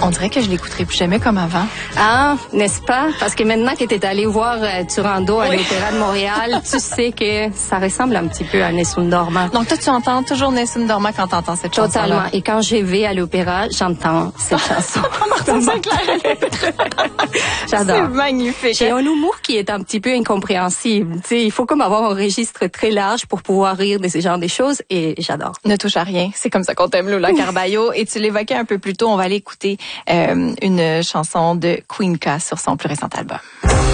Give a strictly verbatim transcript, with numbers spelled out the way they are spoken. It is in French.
On dirait que je l'écouterai plus jamais comme avant. Ah, n'est-ce pas? Parce que maintenant que tu es allé voir euh, Turandot à oui. l'Opéra de Montréal, tu sais que ça ressemble un petit peu à Nessun Dorma. Donc toi, tu entends toujours Nessun Dorma quand tu entends cette chanson. Totalement. Et quand je vais à l'opéra, j'entends cette chanson. Martin Sinclair. J'adore. C'est magnifique. J'ai un humour qui est un petit peu incompréhensible. Tu sais, il faut comme avoir un registre très large pour pouvoir rire de ce genre de choses et j'adore. Ne touche à rien. C'est comme ça qu'on t'aime, Lola Carballo. Et tu l'évoquais un peu plus tôt, on va aller écouter euh, une chanson de Queen K sur son plus récent album.